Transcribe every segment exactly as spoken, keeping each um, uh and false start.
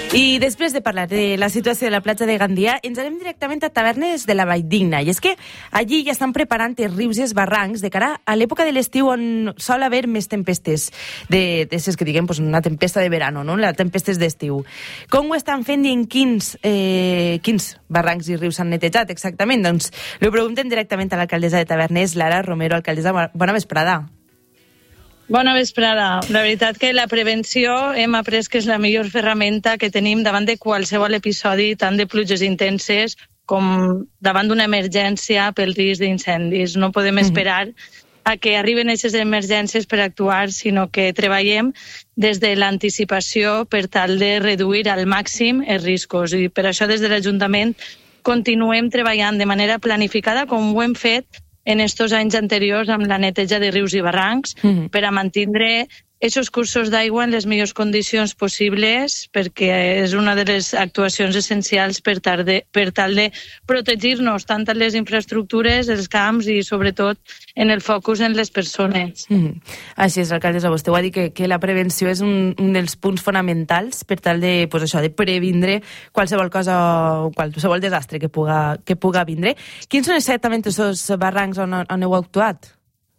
I després de parlar de la situació de la platja de Gandia, ens anem directament a Tavernes de la Valldigna. I és que allí ja estan preparant els rius i els barrancs de cara a l'època de l'estiu on sol haver més tempestes, de, de ses que diguem pues, una tempesta de verano, no? Les tempestes d'estiu. Com ho estan fent i en quins, eh, quins barrancs i rius s'han netejat exactament? Doncs ho preguntem directament a l'alcaldessa de Tavernes, Lara Romero. Alcaldessa, bona vesprada. Bona vesprada. La veritat que la prevenció hem après que és la millor ferramenta que tenim davant de qualsevol episodi, tant de pluges intenses com davant d'una emergència pel risc d'incendis. No podem esperar a que arriben aquestes emergències per actuar, sinó que treballem des de l'anticipació per tal de reduir al màxim els riscos. I per això des de l'Ajuntament continuem treballant de manera planificada com ho hem fet en estos anys anteriors amb la neteja de rius i barrancs, mm-hmm. per a mantindre aquests cursos d'aigua en les millors condicions possibles, perquè és una de les actuacions essencials per tal de, per tal de protegir-nos tant en les infraestructures, els camps i sobretot en el focus en les persones. Mm-hmm. Així és, alcaldessa, vostè ho ha dit que, que la prevenció és un, un dels punts fonamentals per tal de, pues això, de previndre qualsevol cosa o qualsevol desastre que puga, que puga vindre. Quins són exactament aquests barrancs on, on heu actuat?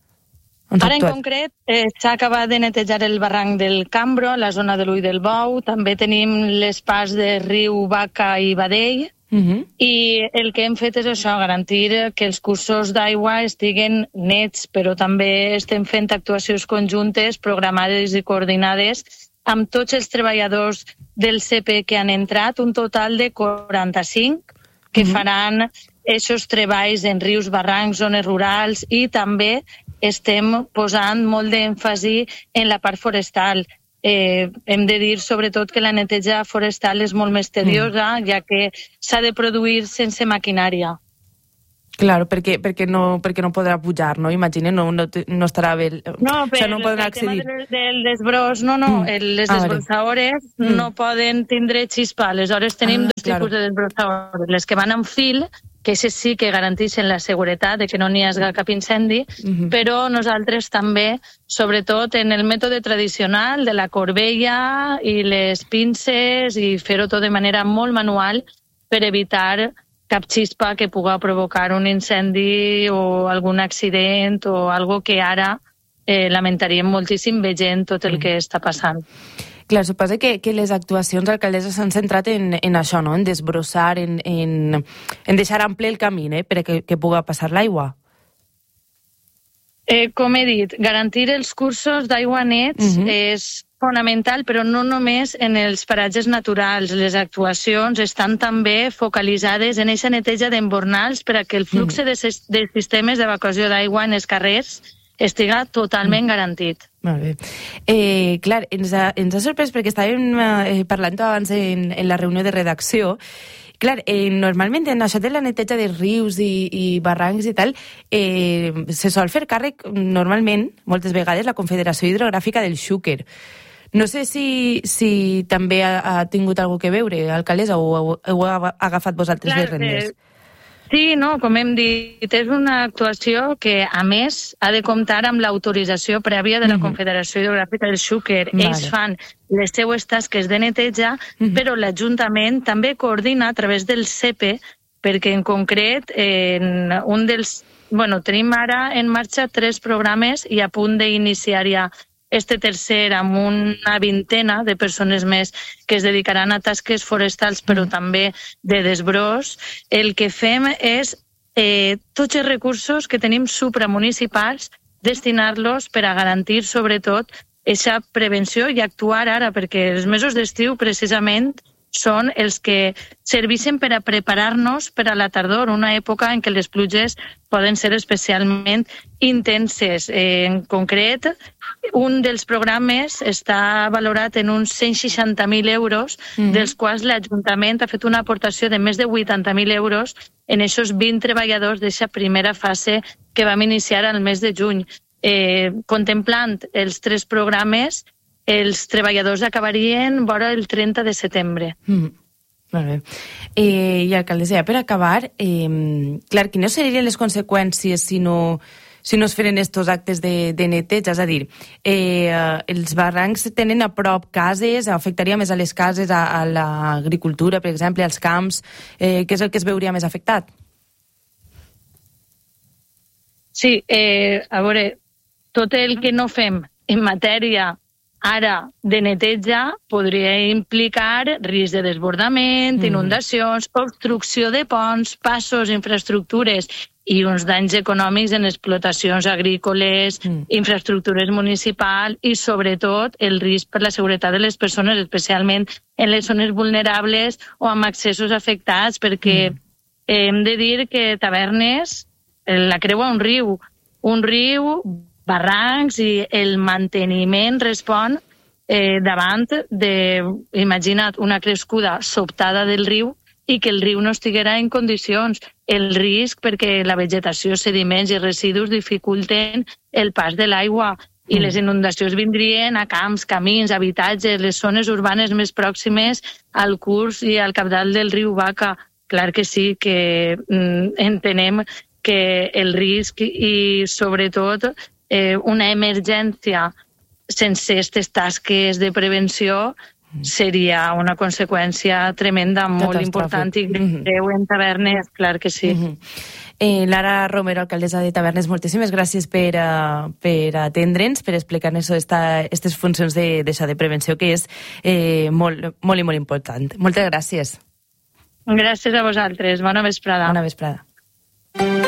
Ara en concret eh, s'ha acabat de netejar el barranc del Cambro, la zona de l'Ull del Bou, també tenim les parts de riu Vaca i Badell, uh-huh. i el que hem fet és això, garantir que els cursos d'aigua estiguen nets, però també estem fent actuacions conjuntes, programades i coordinades amb tots els treballadors del C P que han entrat, un total de quaranta-cinc, que uh-huh. faran aquests treballs en rius, barrancs, zones rurals, i també estem posant molt d'èmfasi en la part forestal. Eh, hem de dir sobretot que la neteja forestal és molt més tediosa, mm. ja que s'ha de produir sense maquinària. Claro, perquè, perquè, no, perquè no podrà pujar, no? Imagina, no, no, no estarà bé... No, però o sigui, no el, el tema del, del desbròs, no, no, mm. el, les desbrossadores ah, vale. no mm. poden tindre xispa. Aleshores tenim ah, dos claro. tipus de desbrossadores. Les que van amb fil, que aquestes sí que garanteixen la seguretat de que no n'hi hagi cap incendi, mm-hmm. però nosaltres també, sobretot en el mètode tradicional de la corbella i les pinces, i fer-ho tot de manera molt manual per evitar cap xispa que pugui provocar un incendi o algun accident o algo que ara eh, lamentaríem moltíssim veient tot el mm. que està passant. Clar, suposa que, que les actuacions alcaldesses s'han centrat en, en això, no? En desbrossar, en, en, en deixar ample el camí, eh? perquè que pugui passar l'aigua. Eh, com he dit, garantir els cursos d'aigua nets uh-huh. és fonamental, però no només en els paratges naturals. Les actuacions estan també focalitzades en aquesta neteja d'embornals per a que el flux uh-huh. de, de sistemes d'evacuació d'aigua en els carrers estiga totalment uh-huh. garantit. Molt bé. Eh, clar, ens ha, ens ha sorprès perquè estàvem eh, parlant abans en, en la reunió de redacció. Clar, eh, normalment en això de la neteja de rius i, i barrancs i tal, eh, se sol fer càrrec normalment, moltes vegades, la Confederació Hidrogràfica del Xúquer. No sé si, si també ha, ha tingut alguna que veure, alcaldessa, o heu agafat vosaltres les rendes? Eh... Sí, no, com hem dit, és una actuació que, a més, ha de comptar amb l'autorització prèvia de la Confederació Hidrogràfica del Xúquer. Vale. Ells fan les seues tasques de neteja, uh-huh. però l'Ajuntament també coordina a través del C P, perquè en concret, en un dels... Bueno, tenim ara en marxa tres programes i a punt d'iniciar ja este tercer amb una vintena de persones més que es dedicaran a tasques forestals, però mm. també de desbròs. El que fem és eh, tots els recursos que tenim supramunicipals, destinar-los per a garantir, sobretot, aquesta prevenció i actuar ara, perquè els mesos d'estiu, precisament, són els que serveixen per a preparar-nos per a la tardor, una època en què les pluges poden ser especialment intenses. En concret, un dels programes està valorat en uns cent seixanta mil euros, mm-hmm. dels quals l'Ajuntament ha fet una aportació de més de vuitanta mil euros en aquests vint treballadors d'aquesta primera fase que vam iniciar al mes de juny. Eh, contemplant els tres programes, els treballadors acabarien vora el trenta de setembre. Mm. Molt bé. Eh, I, alcaldessa, per acabar, eh, clar, quines serien les conseqüències si no, si no es feren estos actes de, de neteja? És a dir, eh, els barrancs tenen a prop cases, afectaria més a les cases, a, a l'agricultura, per exemple, als camps, eh, què és el que es veuria més afectat? Sí, eh, a veure, tot el que no fem en matèria ara de neteja podria implicar risc de desbordament, mm. inundacions, obstrucció de ponts, passos, infraestructures i uns danys econòmics en explotacions agrícoles, mm. infraestructures municipals i, sobretot, el risc per la seguretat de les persones, especialment en les zones vulnerables o amb accessos afectats, perquè mm. hem de dir que Tavernes la creua un riu, un riu, barrancs, i el manteniment respon eh, davant de, imagina't, una crescuda sobtada del riu i que el riu no estiguera en condicions. El risc perquè la vegetació, sediments i residus dificulten el pas de l'aigua i mm. les inundacions vindrien a camps, camins, habitatges, les zones urbanes més pròximes al curs i al cabdal del riu Vaca. Clar que sí, que mm, entenem que el risc i, sobretot, eh, una emergència sense aquestes tasques de prevenció seria una conseqüència tremenda, molt important i greu en Tavernes, clar que sí. Mm-hmm. eh, Lara Romero, alcaldessa de Tavernes, moltíssimes gràcies per, uh, per atendre'ns, per explicar-nos aquestes funcions de, de, de prevenció, que és eh, molt, molt i molt important. Moltes gràcies. Gràcies a vosaltres. Bona vesprada. Bona vesprada.